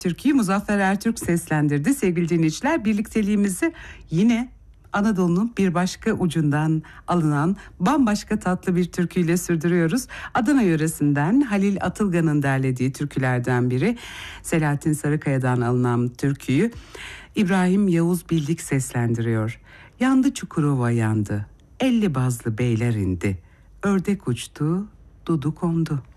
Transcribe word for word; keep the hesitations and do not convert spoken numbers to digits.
Türküyü Muzaffer Ertürk seslendirdi. Sevgili dinleyiciler, birlikteliğimizi yine Anadolu'nun bir başka ucundan alınan bambaşka tatlı bir türküyle sürdürüyoruz. Adana yöresinden Halil Atılgan'ın derlediği türkülerden biri. Selahattin Sarıkaya'dan alınan türküyü İbrahim Yavuz Bildik seslendiriyor. Yandı Çukurova yandı, elli bazlı beyler indi, ördek uçtu, dudu kondu.